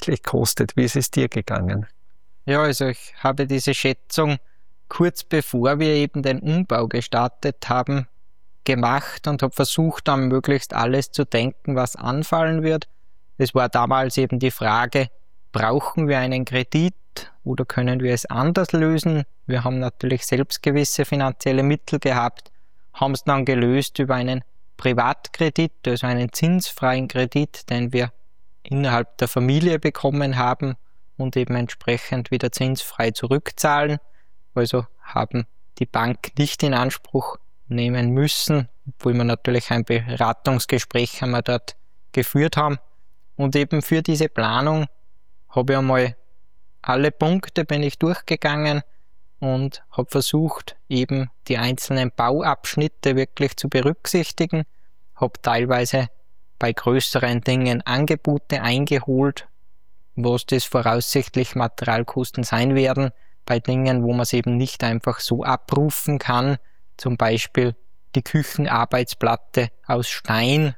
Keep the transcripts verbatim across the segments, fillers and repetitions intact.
wirklich kostet. Wie ist es dir gegangen? Ja, also ich habe diese Schätzung kurz bevor wir eben den Umbau gestartet haben, gemacht und habe versucht, dann möglichst alles zu denken, was anfallen wird. Es war damals eben die Frage, brauchen wir einen Kredit oder können wir es anders lösen? Wir haben natürlich selbst gewisse finanzielle Mittel gehabt, haben es dann gelöst über einen Privatkredit, also einen zinsfreien Kredit, den wir innerhalb der Familie bekommen haben und eben entsprechend wieder zinsfrei zurückzahlen. Also haben die Bank nicht in Anspruch nehmen müssen, obwohl wir natürlich ein Beratungsgespräch haben wir dort geführt haben. Und eben für diese Planung habe ich einmal alle Punkte bin ich durchgegangen und habe versucht, eben die einzelnen Bauabschnitte wirklich zu berücksichtigen, habe teilweise bei größeren Dingen Angebote eingeholt, was das voraussichtlich Materialkosten sein werden, bei Dingen, wo man es eben nicht einfach so abrufen kann, zum Beispiel die Küchenarbeitsplatte aus Stein.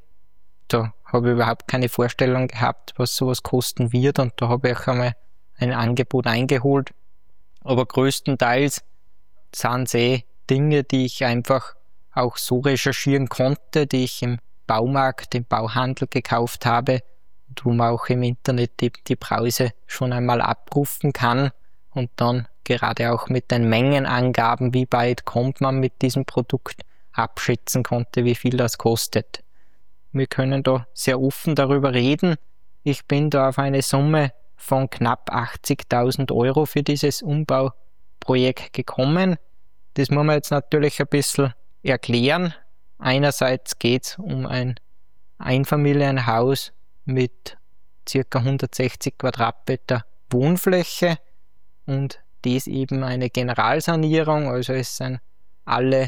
Da habe ich überhaupt keine Vorstellung gehabt, was sowas kosten wird, und da habe ich auch einmal ein Angebot eingeholt. Aber größtenteils sind es eh Dinge, die ich einfach auch so recherchieren konnte, die ich im Baumarkt, im Bauhandel gekauft habe und wo man auch im Internet die, die Preise schon einmal abrufen kann und dann gerade auch mit den Mengenangaben, wie weit kommt man mit diesem Produkt, abschätzen konnte, wie viel das kostet. Wir können da sehr offen darüber reden. Ich bin da auf eine Summe von knapp achtzigtausend Euro für dieses Umbauprojekt gekommen. Das muss man jetzt natürlich ein bisschen erklären. Einerseits geht es um ein Einfamilienhaus mit ca. hundertsechzig Quadratmeter Wohnfläche und dies eben eine Generalsanierung, also es sind alle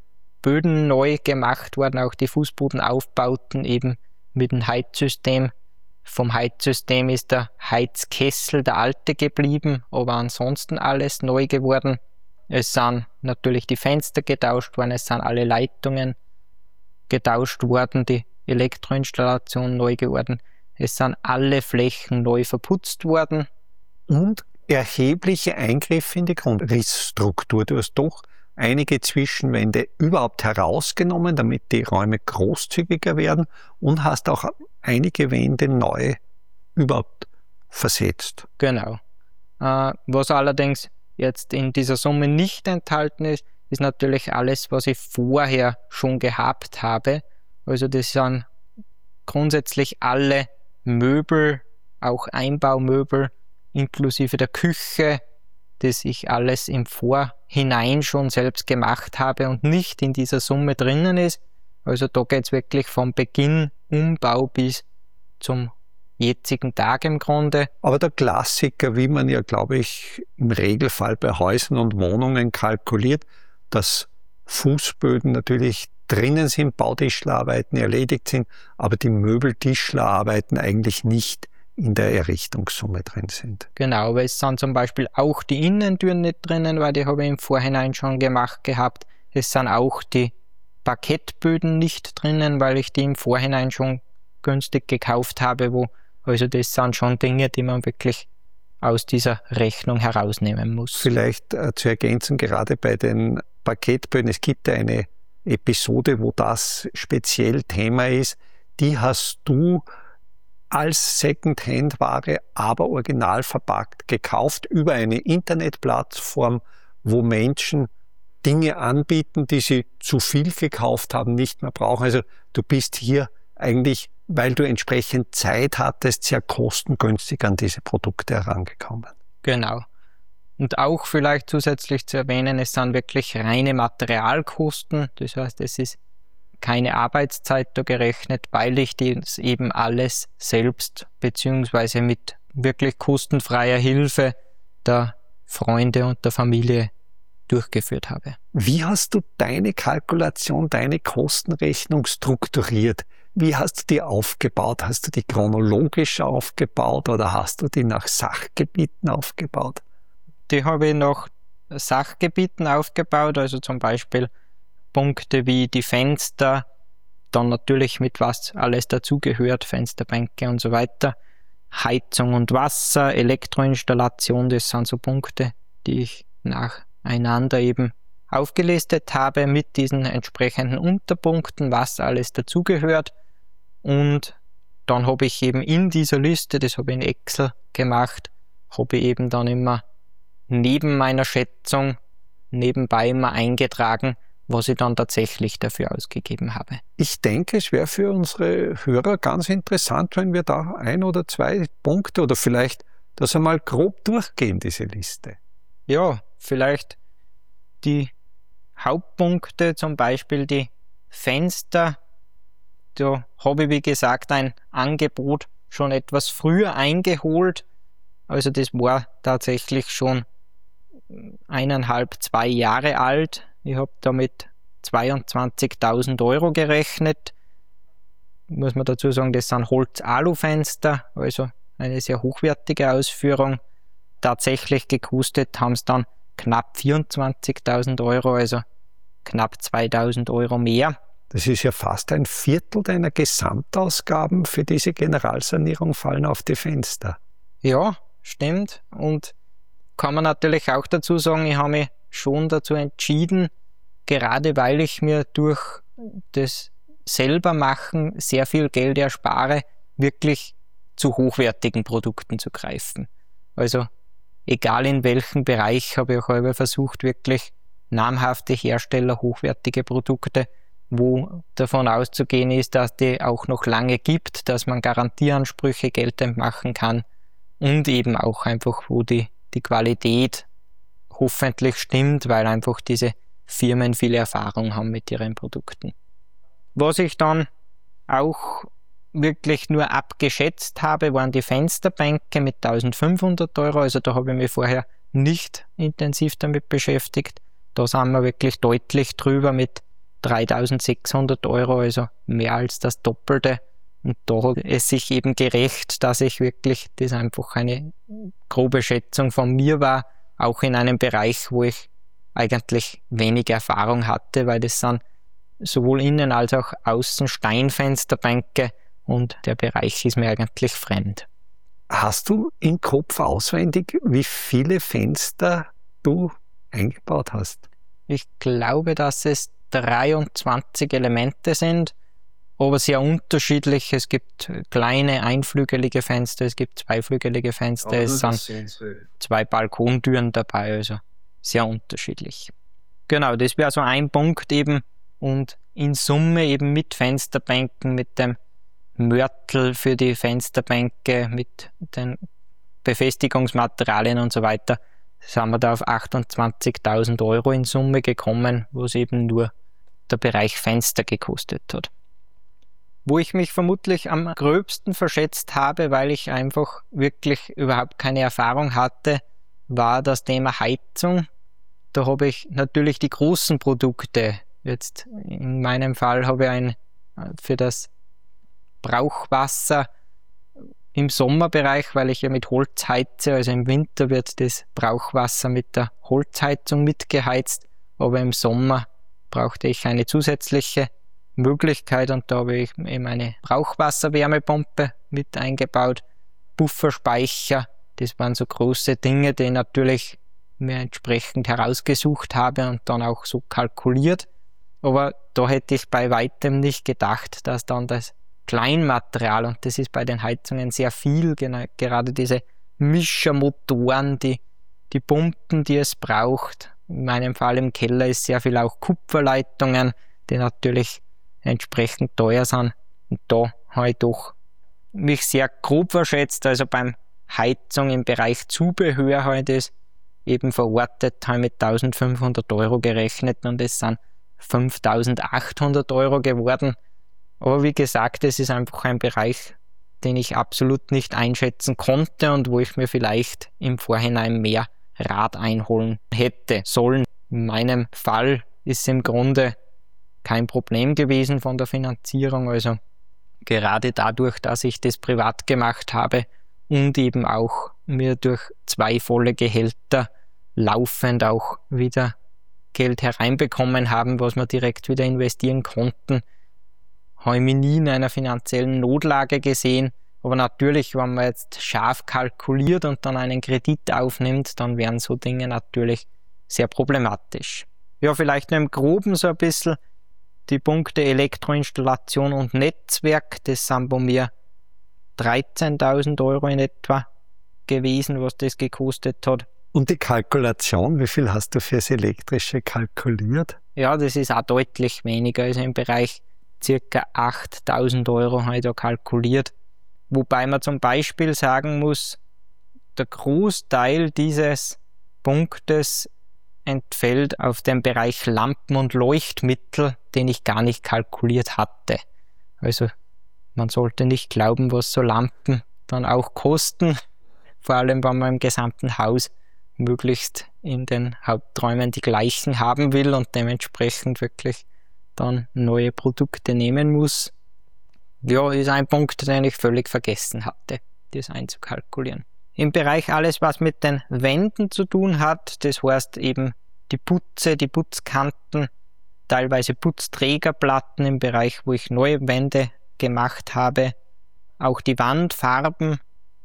Böden neu gemacht worden, auch die Fußbodenaufbauten eben mit dem Heizsystem. Vom Heizsystem ist der Heizkessel der alte geblieben, aber ansonsten alles neu geworden. Es sind natürlich die Fenster getauscht worden, es sind alle Leitungen getauscht worden, die Elektroinstallation neu geworden. Es sind alle Flächen neu verputzt worden. Und erhebliche Eingriffe in die Grundrissstruktur. Du hast doch einige Zwischenwände überhaupt herausgenommen, damit die Räume großzügiger werden, und hast auch einige Wände neu überhaupt versetzt. Genau. Äh, was allerdings jetzt in dieser Summe nicht enthalten ist, ist natürlich alles, was ich vorher schon gehabt habe. Also das sind grundsätzlich alle Möbel, auch Einbaumöbel, inklusive der Küche, das ich alles im Vorhinein schon selbst gemacht habe und nicht in dieser Summe drinnen ist. Also da geht es wirklich vom Beginn Umbau bis zum jetzigen Tag im Grunde. Aber der Klassiker, wie man ja, glaube ich, im Regelfall bei Häusern und Wohnungen kalkuliert, dass Fußböden natürlich drinnen sind, Bautischlerarbeiten erledigt sind, aber die Möbeltischlerarbeiten eigentlich nicht in der Errichtungssumme drin sind. Genau, aber es sind zum Beispiel auch die Innentüren nicht drinnen, weil die habe ich im Vorhinein schon gemacht gehabt. Es sind auch die Parkettböden nicht drinnen, weil ich die im Vorhinein schon günstig gekauft habe. Wo, also das sind schon Dinge, die man wirklich aus dieser Rechnung herausnehmen muss. Vielleicht äh, zu ergänzen, gerade bei den Parkettböden, es gibt eine Episode, wo das speziell Thema ist, die hast du als Second-Hand-Ware, aber original verpackt, gekauft über eine Internetplattform, wo Menschen Dinge anbieten, die sie zu viel gekauft haben, nicht mehr brauchen. Also du bist hier eigentlich, weil du entsprechend Zeit hattest, sehr kostengünstig an diese Produkte herangekommen. Genau. Und auch vielleicht zusätzlich zu erwähnen, es sind wirklich reine Materialkosten. Das heißt, es ist keine Arbeitszeit da gerechnet, weil ich das eben alles selbst beziehungsweise mit wirklich kostenfreier Hilfe der Freunde und der Familie durchgeführt habe. Wie hast du deine Kalkulation, deine Kostenrechnung strukturiert? Wie hast du die aufgebaut? Hast du die chronologisch aufgebaut oder hast du die nach Sachgebieten aufgebaut? Die habe ich nach Sachgebieten aufgebaut, also zum Beispiel Punkte wie die Fenster, dann natürlich mit was alles dazugehört, Fensterbänke und so weiter. Heizung und Wasser, Elektroinstallation, das sind so Punkte, die ich nacheinander eben aufgelistet habe mit diesen entsprechenden Unterpunkten, was alles dazugehört. Und dann habe ich eben in dieser Liste, das habe ich in Excel gemacht, habe ich eben dann immer neben meiner Schätzung nebenbei immer eingetragen, was ich dann tatsächlich dafür ausgegeben habe. Ich denke, es wäre für unsere Hörer ganz interessant, wenn wir da ein oder zwei Punkte oder vielleicht das einmal grob durchgehen, diese Liste. Ja, vielleicht die Hauptpunkte, zum Beispiel die Fenster. Da habe ich, wie gesagt, ein Angebot schon etwas früher eingeholt. Also das war tatsächlich schon eineinhalb, zwei Jahre alt. Ich habe damit zweiundzwanzigtausend Euro gerechnet. Muss man dazu sagen, das sind Holz-Alu-Fenster, also eine sehr hochwertige Ausführung. Tatsächlich gekostet haben es dann knapp vierundzwanzigtausend Euro, also knapp zweitausend Euro mehr. Das ist ja fast ein Viertel deiner Gesamtausgaben für diese Generalsanierung fallen auf die Fenster. Ja, stimmt. Und kann man natürlich auch dazu sagen, ich habe mich schon dazu entschieden, gerade weil ich mir durch das Selbermachen sehr viel Geld erspare, wirklich zu hochwertigen Produkten zu greifen. Also egal in welchem Bereich, habe ich auch immer versucht, wirklich namhafte Hersteller, hochwertige Produkte, wo davon auszugehen ist, dass die auch noch lange gibt, dass man Garantieansprüche geltend machen kann und eben auch einfach, wo die, die Qualität hoffentlich stimmt, weil einfach diese Firmen viel Erfahrung haben mit ihren Produkten. Was ich dann auch wirklich nur abgeschätzt habe, waren die Fensterbänke mit eintausendfünfhundert Euro. Also da habe ich mich vorher nicht intensiv damit beschäftigt. Da sind wir wirklich deutlich drüber mit dreitausendsechshundert Euro, also mehr als das Doppelte. Und da hat es sich eben gerecht, dass ich wirklich, das einfach eine grobe Schätzung von mir war, auch in einem Bereich, wo ich eigentlich wenig Erfahrung hatte, weil das sind sowohl innen als auch außen Steinfensterbänke und der Bereich ist mir eigentlich fremd. Hast du im Kopf auswendig, wie viele Fenster du eingebaut hast? Ich glaube, dass es dreiundzwanzig Elemente sind, aber sehr unterschiedlich. Es gibt kleine einflügelige Fenster, es gibt zweiflügelige Fenster, oh, es sind zwei Balkontüren dabei, also sehr unterschiedlich. Genau, das wäre so ein Punkt eben und in Summe eben mit Fensterbänken, mit dem Mörtel für die Fensterbänke, mit den Befestigungsmaterialien und so weiter, sind wir da auf achtundzwanzigtausend Euro in Summe gekommen, was eben nur der Bereich Fenster gekostet hat. Wo ich mich vermutlich am gröbsten verschätzt habe, weil ich einfach wirklich überhaupt keine Erfahrung hatte, war das Thema Heizung. Da habe ich natürlich die großen Produkte. Jetzt in meinem Fall habe ich ein für das Brauchwasser im Sommerbereich, weil ich ja mit Holz heize, also im Winter wird das Brauchwasser mit der Holzheizung mitgeheizt, aber im Sommer brauchte ich eine zusätzliche Möglichkeit und da habe ich eben eine Brauchwasserwärmepumpe mit eingebaut, Pufferspeicher, das waren so große Dinge, die ich natürlich mir entsprechend herausgesucht habe und dann auch so kalkuliert, aber da hätte ich bei weitem nicht gedacht, dass dann das Kleinmaterial, und das ist bei den Heizungen sehr viel, gerade diese Mischermotoren, die, die Pumpen, die es braucht. In meinem Fall im Keller ist sehr viel auch Kupferleitungen, die natürlich entsprechend teuer sind. Und da habe ich doch mich sehr grob verschätzt. Also beim Heizung im Bereich Zubehör habe ich das eben verortet, habe ich mit eintausendfünfhundert Euro gerechnet und es sind fünftausendachthundert Euro geworden. Aber wie gesagt, es ist einfach ein Bereich, den ich absolut nicht einschätzen konnte und wo ich mir vielleicht im Vorhinein mehr Rat einholen hätte sollen. In meinem Fall ist es im Grunde kein Problem gewesen von der Finanzierung. Also gerade dadurch, dass ich das privat gemacht habe und eben auch mir durch zwei volle Gehälter laufend auch wieder Geld hereinbekommen haben, was wir direkt wieder investieren konnten, habe ich mich nie in einer finanziellen Notlage gesehen, Aber natürlich, wenn man jetzt scharf kalkuliert und dann einen Kredit aufnimmt, dann wären so Dinge natürlich sehr problematisch. Ja, vielleicht nur im Groben so ein bisschen die Punkte Elektroinstallation und Netzwerk, das sind bei mir dreizehntausend Euro in etwa gewesen, was das gekostet hat. Und die Kalkulation, wie viel hast du fürs Elektrische kalkuliert? Ja, das ist auch deutlich weniger, also im Bereich ca. achttausend Euro habe ich da kalkuliert. Wobei man zum Beispiel sagen muss, der Großteil dieses Punktes entfällt auf den Bereich Lampen und Leuchtmittel, den ich gar nicht kalkuliert hatte. Also man sollte nicht glauben, was so Lampen dann auch kosten, vor allem wenn man im gesamten Haus möglichst in den Haupträumen die gleichen haben will und dementsprechend wirklich dann neue Produkte nehmen muss. Ja, ist ein Punkt, den ich völlig vergessen hatte, das einzukalkulieren. Im Bereich alles, was mit den Wänden zu tun hat, das heißt eben die Putze, die Putzkanten, teilweise Putzträgerplatten im Bereich, wo ich neue Wände gemacht habe, auch die Wandfarben,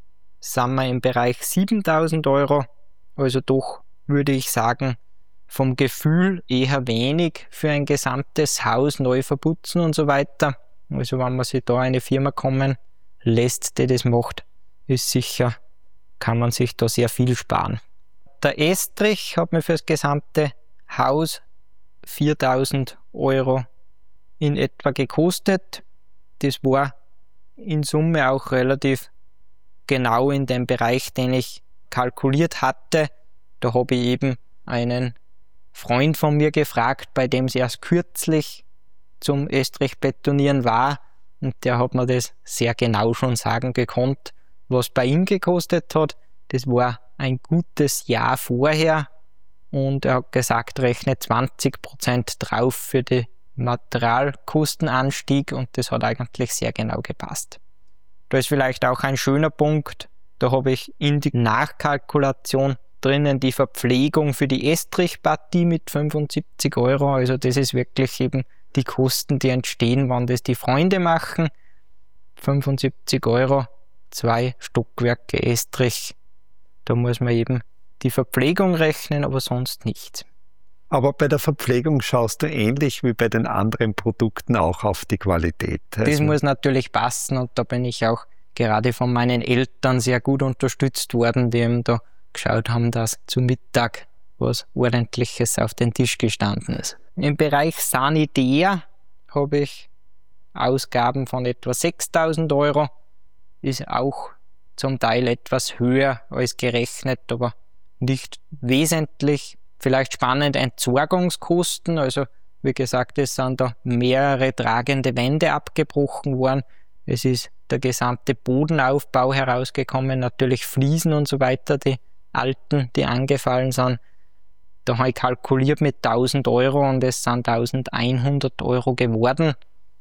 sind wir im Bereich siebentausend Euro, also doch, würde ich sagen, vom Gefühl eher wenig für ein gesamtes Haus neu verputzen und so weiter. Also wenn man sich da eine Firma kommen lässt, die das macht, ist sicher, kann man sich da sehr viel sparen. Der Estrich hat mir für das gesamte Haus viertausend Euro in etwa gekostet. Das war in Summe auch relativ genau in dem Bereich, den ich kalkuliert hatte. Da habe ich eben einen Freund von mir gefragt, bei dem es erst kürzlich zum Estrichbetonieren war, und der hat mir das sehr genau schon sagen gekonnt, was bei ihm gekostet hat. Das war ein gutes Jahr vorher und er hat gesagt, rechne zwanzig Prozent drauf für den Materialkostenanstieg, und das hat eigentlich sehr genau gepasst. Da ist vielleicht auch ein schöner Punkt, da habe ich in die Nachkalkulation drinnen die Verpflegung für die Estrichpartie mit fünfundsiebzig Euro, also das ist wirklich eben die Kosten, die entstehen, wenn das die Freunde machen. fünfundsiebzig Euro, zwei Stockwerke Estrich. Da muss man eben die Verpflegung rechnen, aber sonst nicht. Aber bei der Verpflegung schaust du ähnlich wie bei den anderen Produkten auch auf die Qualität. Also das muss natürlich passen, und da bin ich auch gerade von meinen Eltern sehr gut unterstützt worden, die eben da geschaut haben, dass zu Mittag was Ordentliches auf den Tisch gestanden ist. Im Bereich Sanitär habe ich Ausgaben von etwa sechstausend Euro. Ist auch zum Teil etwas höher als gerechnet, aber nicht wesentlich. Vielleicht spannend Entsorgungskosten. Also wie gesagt, es sind da mehrere tragende Wände abgebrochen worden. Es ist der gesamte Bodenaufbau herausgekommen, natürlich Fliesen und so weiter, die alten, die angefallen sind. Da habe ich kalkuliert mit tausend Euro und es sind eintausendeinhundert Euro geworden.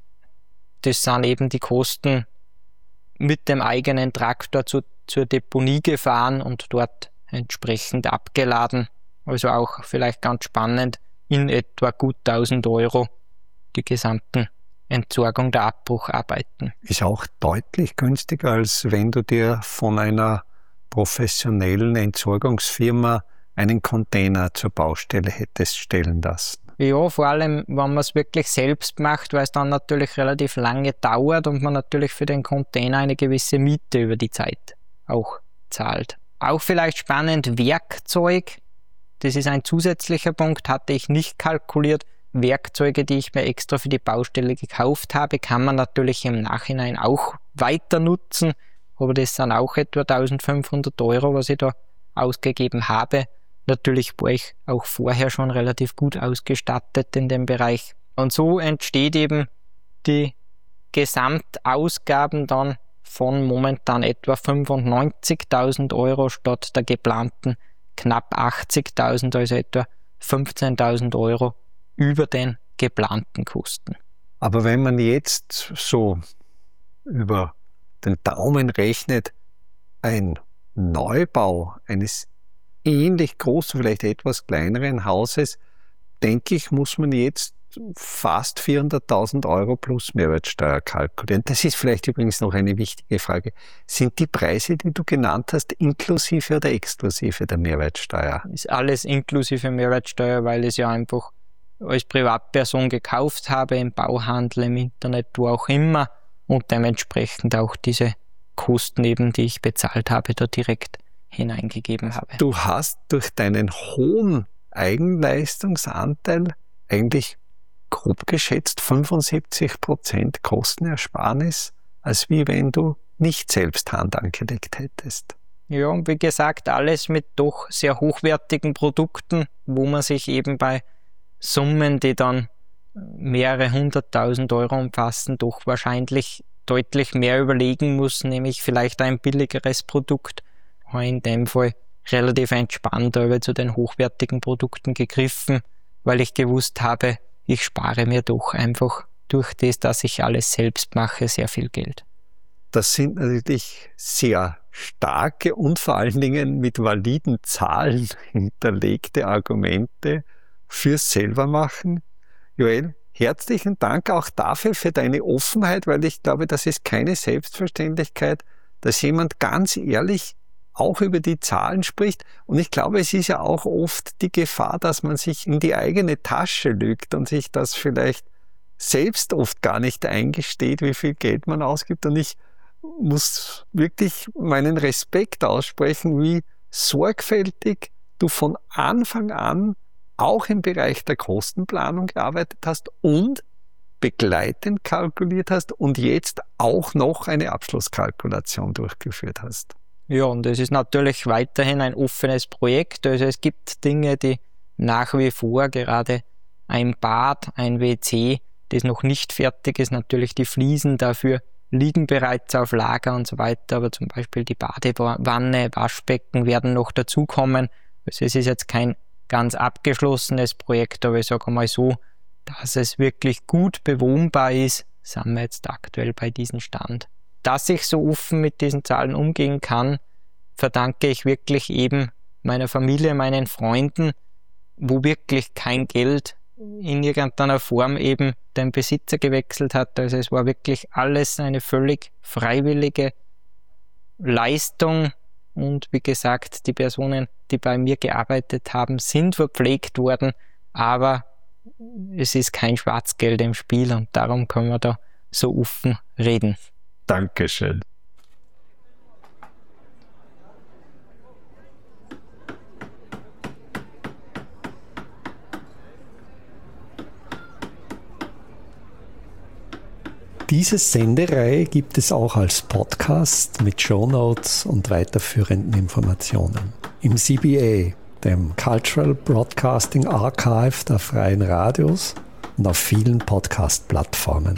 Das sind eben die Kosten mit dem eigenen Traktor zu, zur Deponie gefahren und dort entsprechend abgeladen. Also auch vielleicht ganz spannend, in etwa gut tausend Euro die gesamten Entsorgung der Abbrucharbeiten. Ist auch deutlich günstiger, als wenn du dir von einer professionellen Entsorgungsfirma einen Container zur Baustelle hättest stellen lassen. Ja, vor allem, wenn man es wirklich selbst macht, weil es dann natürlich relativ lange dauert und man natürlich für den Container eine gewisse Miete über die Zeit auch zahlt. Auch vielleicht spannend Werkzeug. Das ist ein zusätzlicher Punkt, hatte ich nicht kalkuliert. Werkzeuge, die ich mir extra für die Baustelle gekauft habe, kann man natürlich im Nachhinein auch weiter nutzen. Aber das sind auch etwa eintausendfünfhundert Euro, was ich da ausgegeben habe. Natürlich war ich auch vorher schon relativ gut ausgestattet in dem Bereich. Und so entsteht eben die Gesamtausgaben dann von momentan etwa fünfundneunzigtausend Euro statt der geplanten knapp achtzigtausend, also etwa fünfzehntausend Euro über den geplanten Kosten. Aber wenn man jetzt so über den Daumen rechnet, ein Neubau eines ähnlich großen, vielleicht etwas kleineren Hauses, denke ich, muss man jetzt fast vierhunderttausend Euro plus Mehrwertsteuer kalkulieren. Das ist vielleicht übrigens noch eine wichtige Frage. Sind die Preise, die du genannt hast, inklusive oder exklusive der Mehrwertsteuer? Ist alles inklusive Mehrwertsteuer, weil ich es ja einfach als Privatperson gekauft habe, im Bauhandel, im Internet, wo auch immer, und dementsprechend auch diese Kosten eben, die ich bezahlt habe, da direkt hineingegeben habe. Du hast durch deinen hohen Eigenleistungsanteil eigentlich grob geschätzt fünfundsiebzig Prozent Kostenersparnis, als wie wenn du nicht selbst Hand angelegt hättest. Ja, und wie gesagt, alles mit doch sehr hochwertigen Produkten, wo man sich eben bei Summen, die dann mehrere hunderttausend Euro umfassen, doch wahrscheinlich deutlich mehr überlegen muss, nämlich vielleicht ein billigeres Produkt. In dem Fall relativ entspannt aber zu den hochwertigen Produkten gegriffen, weil ich gewusst habe, ich spare mir doch einfach durch das, dass ich alles selbst mache, sehr viel Geld. Das sind natürlich sehr starke und vor allen Dingen mit validen Zahlen hinterlegte Argumente fürs Selbermachen. Joel, herzlichen Dank auch dafür, für deine Offenheit, weil ich glaube, das ist keine Selbstverständlichkeit, dass jemand ganz ehrlich auch über die Zahlen spricht. Und ich glaube, es ist ja auch oft die Gefahr, dass man sich in die eigene Tasche lügt und sich das vielleicht selbst oft gar nicht eingesteht, wie viel Geld man ausgibt. Und ich muss wirklich meinen Respekt aussprechen, wie sorgfältig du von Anfang an auch im Bereich der Kostenplanung gearbeitet hast und begleitend kalkuliert hast und jetzt auch noch eine Abschlusskalkulation durchgeführt hast. Ja, und es ist natürlich weiterhin ein offenes Projekt. Also es gibt Dinge, die nach wie vor, gerade ein Bad, ein W C, das noch nicht fertig ist, natürlich die Fliesen dafür liegen bereits auf Lager und so weiter, aber zum Beispiel die Badewanne, Waschbecken werden noch dazukommen. Also es ist jetzt kein ganz abgeschlossenes Projekt, aber ich sage mal so, dass es wirklich gut bewohnbar ist, sind wir jetzt aktuell bei diesem Stand. Dass ich so offen mit diesen Zahlen umgehen kann, verdanke ich wirklich eben meiner Familie, meinen Freunden, wo wirklich kein Geld in irgendeiner Form eben den Besitzer gewechselt hat. Also es war wirklich alles eine völlig freiwillige Leistung. Und wie gesagt, die Personen, die bei mir gearbeitet haben, sind verpflegt worden, aber es ist kein Schwarzgeld im Spiel und darum können wir da so offen reden. Dankeschön. Diese Sendereihe gibt es auch als Podcast mit Shownotes und weiterführenden Informationen. Im C B A, dem Cultural Broadcasting Archive der Freien Radios und auf vielen Podcast-Plattformen.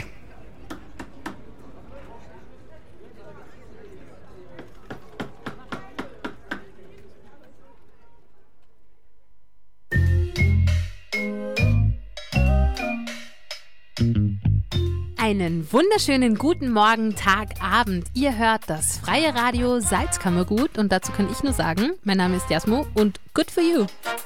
Einen wunderschönen guten Morgen, Tag, Abend. Ihr hört das Freie Radio Salzkammergut und dazu kann ich nur sagen, mein Name ist Jasmo und good for you.